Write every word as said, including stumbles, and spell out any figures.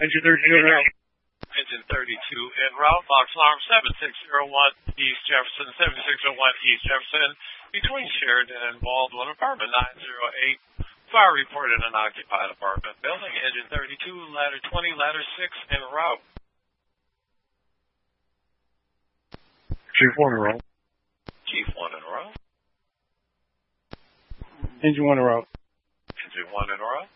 Engine thirty-two en route. Engine thirty-two en route. Box alarm seven six zero one East Jefferson, seven six zero one East Jefferson, between Sheridan and Baldwin, apartment nine oh eight. Fire reported an occupied apartment building. Engine thirty-two, ladder twenty, ladder six en route. Chief one en route. Chief one en route. Engine one en route. Engine one en route.